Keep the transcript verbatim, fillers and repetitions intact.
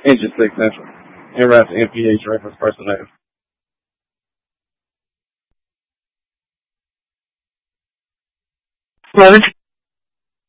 Engine six Central. En route to M P H reference personnel. Loads